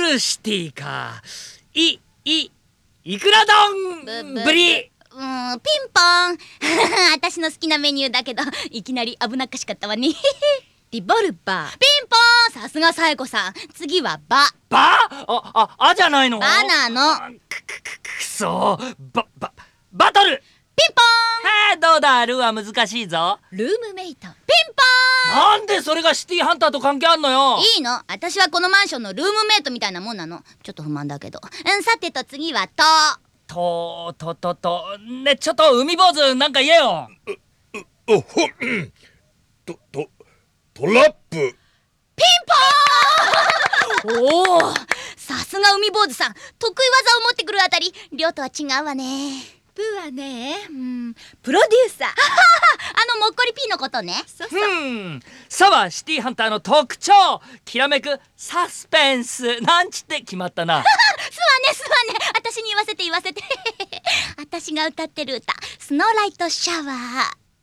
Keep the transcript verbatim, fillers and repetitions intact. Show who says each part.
Speaker 1: ルシティか。い、い、いくら丼ぶり。
Speaker 2: うーん、ピンポン私の好きなメニューだけど、いきなり危なっかしかったわねリボルバー。ピンポン、さすがサエコさん。次はバ。
Speaker 1: バあ、あ、あじゃないの。
Speaker 2: バなの。
Speaker 1: く、く、く、くそバ、バ、バトル。
Speaker 2: ピンポ
Speaker 1: ン。どうだ、ルーは難しいぞ。
Speaker 2: ルームメイト。ピンポーン。
Speaker 1: なんでそれがシティハンターと関係あんのよ。
Speaker 2: いいの、私はこのマンションのルームメイトみたいなもんなの。ちょっと不満だけど。うん、さてと次はと。
Speaker 1: と、と、と、と、ね、ちょっと海坊主なんか言えよ。
Speaker 3: おほ、と、と、トラップ。
Speaker 2: ピンポーンおお、さすが海坊主さん。得意技を持ってくるあたり、亮とは違うわね。
Speaker 4: プーはね、うん、プロデューサー
Speaker 2: あのもっこり P のことね。
Speaker 4: そうそう。
Speaker 1: うんさはシティハンターの特徴、きらめくサスペンスなんちって決まったな
Speaker 2: すわねすわね、私に言わせて言わせて私が歌ってる歌、スノーライトシャワー。